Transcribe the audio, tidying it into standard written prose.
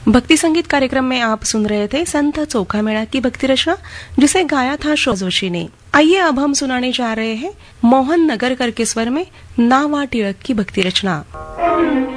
भक्ति संगीत कार्यक्रम में आप सुन रहे थे संत चोखा मेला की भक्ति रचना, जिसे गाया था शोभा जोशी ने। आइए अब हम सुनाने जा रहे हैं मोहन नगरकर के स्वर में नावा टिळक की भक्ति रचना।